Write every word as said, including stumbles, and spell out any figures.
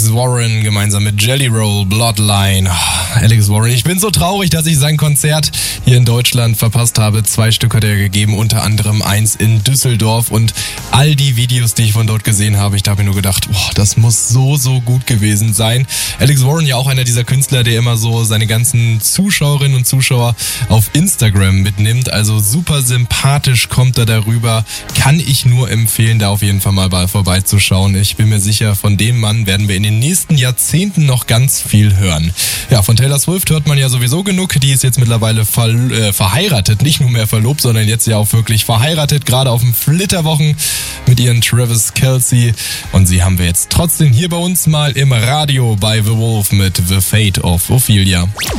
Alex Warren gemeinsam mit Jelly Roll, Bloodline. Oh, Alex Warren, ich bin so traurig, dass ich sein Konzert hier in Deutschland verpasst habe. Zwei Stück hat er gegeben, unter anderem eins in Düsseldorf und all die Videos, die ich von dort gesehen habe, ich habe mir nur gedacht, boah, das muss so, so gut gewesen sein. Alex Warren ja auch einer dieser Künstler, der immer so seine ganzen Zuschauerinnen und Zuschauer auf Instagram mitnimmt. Also super sympathisch kommt er darüber. Kann ich nur empfehlen, da auf jeden Fall mal vorbeizuschauen. Ich bin mir sicher, von dem Mann werden wir in den nächsten Jahrzehnten noch ganz viel hören. Ja, von Taylor Swift hört man ja sowieso genug. Die ist jetzt mittlerweile ver- äh, verheiratet, nicht nur mehr verlobt, sondern jetzt ja auch wirklich verheiratet, gerade auf dem Flitterwochen mit ihren Travis Kelce. Und sie haben wir jetzt trotzdem hier bei uns mal im Radio bei The Wolf mit The Fate of Ophelia.